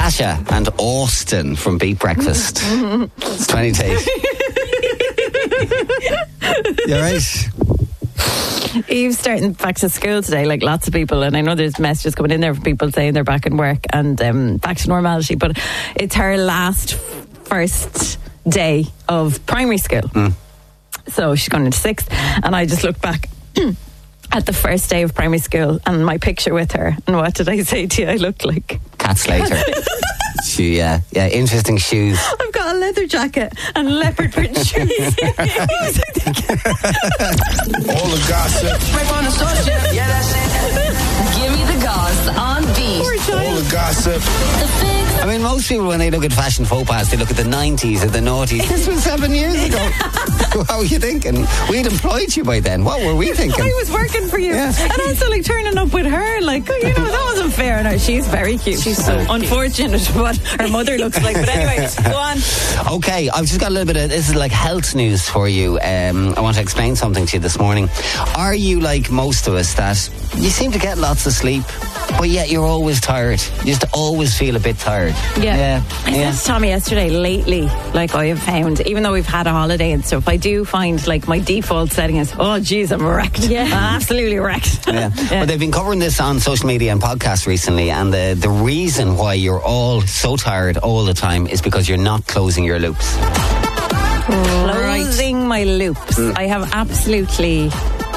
Sasha and Austin from Beat Breakfast. It's 20 to 8. You alright? Eve's starting back to school today, like lots of people, and I know there's messages coming in there from people saying they're back in work and back to normality, but it's her first day of primary school. So she's going into 6th, and I just looked back at the first day of primary school and my picture with her, and what did I say to you? I looked like Cat Slater. She, interesting shoes. I've got a leather jacket and leopard print shoes. All the gossip. Yeah, that's it. Give me the goss on Beat. All the gossip. I mean, most people, when they look at fashion faux pas, they look at the 90s or the noughties. This was 7 years ago. What were you thinking? We'd employed you by then. What were we thinking? I was working for you. Yeah. And also, like, turning up with her, like, that wasn't fair. No, she's very cute. She's so unfortunate what her mother looks like. But anyway, go on. Okay, I've just got a little bit of, this is like health news for you. I want to explain something to you this morning. Are you like most of us that you seem to get lots of sleep, but yet you're always tired? You just always feel a bit tired. I said to Tommy yesterday, lately, like I have found, even though we've had a holiday and stuff, I do find like my default setting is, oh geez, I'm wrecked. Yeah. I'm absolutely wrecked. Yeah. But they've been covering this on social media and podcasts recently, and the reason why you're all so tired all the time is because you're not closing your loops. Closing my loops. I have absolutely...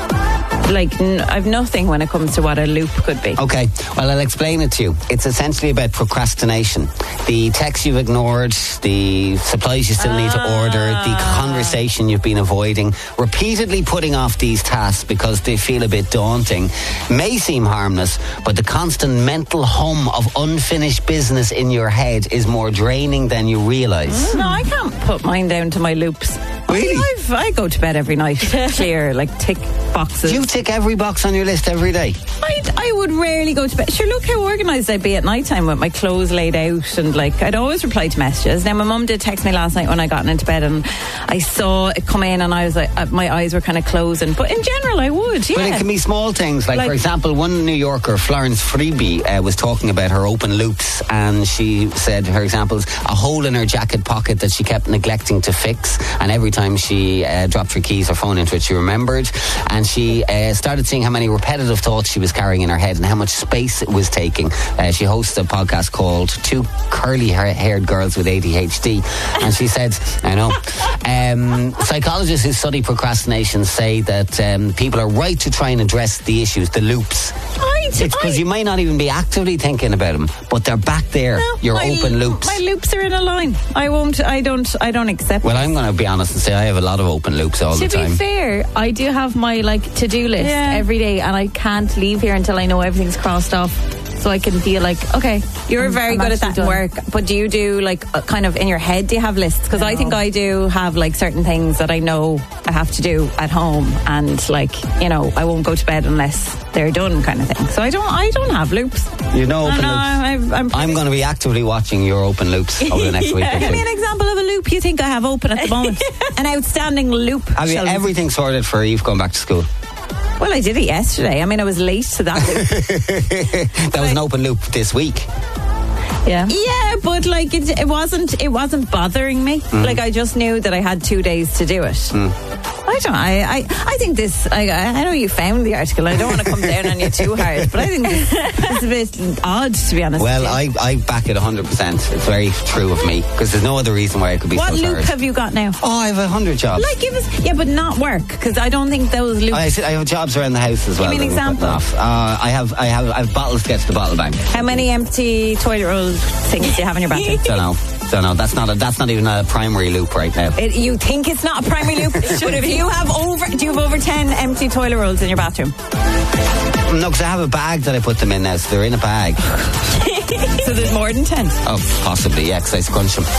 I've nothing when it comes to what a loop could be. Okay, well, I'll explain it to you. It's essentially about procrastination. The texts you've ignored, the supplies you still need to order, the conversation you've been avoiding, repeatedly putting off these tasks because they feel a bit daunting, may seem harmless, but the constant mental hum of unfinished business in your head is more draining than you realise. No, I can't put mine down to my loops. Really? I go to bed every night, clear, tick boxes. You tick every box on your list every day? I would rarely go to bed. Sure, look how organised I'd be at night time with my clothes laid out, and I'd always reply to messages. Now, my mum did text me last night when I got into bed, and I saw it come in, and I was like, my eyes were kind of closing. But in general, I would, yeah. But it can be small things, for example, one New Yorker, Florence Freebie, was talking about her open loops, and she said her examples: a hole in her jacket pocket that she kept neglecting to fix, and every time she dropped her keys or phone into it, she remembered, and she started seeing how many repetitive thoughts she was carrying in her head and how much space it was taking. She hosts a podcast called Two Curly Haired Girls with ADHD, and she said, I know, psychologists who study procrastination say that people are right to try and address the issues, the loops. It's because you may not even be actively thinking about them, but they're back there. Your open loops. My loops are in a line. I don't accept. Well, I'm going to be honest and say I have a lot of open loops all the time. To be fair, I do have my to-do list every day, and I can't leave here until I know everything's crossed off, so I can feel okay. You're very good at that in work, but do you do kind of in your head, do you have lists? Because I think I do have certain things that I know I have to do at home, and I won't go to bed unless they're done, kind of thing. So I don't have loops. You know, open loops. I'm going to be actively watching your open loops over the next week or two. Give me an example of a loop you think I have open at the moment. An outstanding loop. Have you everything sorted for Eve going back to school? Well, I did it yesterday. I mean, I was late to that loop. That was an open loop this week. Yeah, but it wasn't bothering me. I just knew that I had 2 days to do it. I think this. I know you found the article. I don't want to come down on you too hard, but I think this is a bit odd, to be honest. Well, I back it 100%. It's very true of me, because there's no other reason why I could be so tired. What loop have you got now? Oh, I have 100 jobs. But not work, because I don't think those loops. I have jobs around the house as well. Give me an example. I have bottles to get to the bottle bank. How many empty toilet roll things do you have in your bathroom? Don't know. That's not even a primary loop right now. You think it's not a primary loop? But if you have do you have over 10 empty toilet rolls in your bathroom? No, because I have a bag that I put them in now, so they're in a bag. So there's more than 10? Oh, possibly, yeah, because I scrunch them.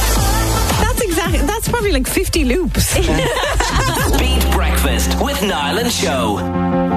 That's probably 50 loops. Beat Breakfast with Niall and Show.